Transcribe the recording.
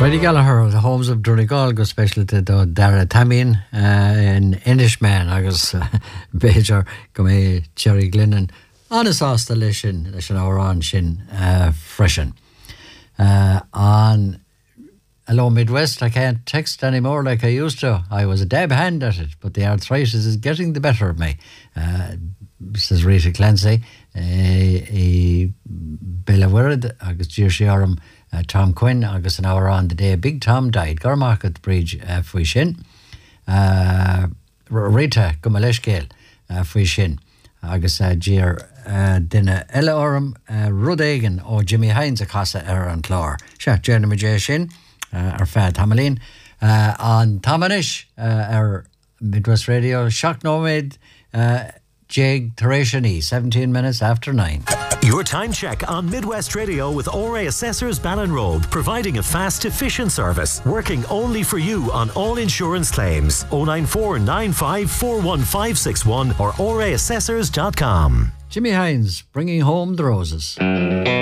Brady Gallagher, the homes of Donegal, go special to Dara Tamien in Englishman, agus Bejar, go me Jerry Glennon, honest hasta lishin, lishin our on shin freshen. On Hello Midwest, I can't text anymore like I used to. I was a dab hand at it, but the arthritis is getting the better of me. Says Rita Clancy, Bella Wirrad, agus Jersey Orm. Tom Quinn, agus an hour on the day Big Tom died. Garmarket Bridge fwy sin. Rita Gumaleshgale fwy sin. Agus Jeer Dinna Ella Orm Rudagan o Jimmy Hines a casa an Clár. Sure, Jeremy J. Shin, our fad Tamalin. On Tamanish, our Midwest Radio, Shock Nomad, Jig Theresiani, 17 minutes after 9. Your time check on Midwest Radio with Ore Assessors Ballinrobe, providing a fast, efficient service, working only for you on all insurance claims. 094 95 41561 or oreassessors.com. Jimmy Hines, bringing home the roses.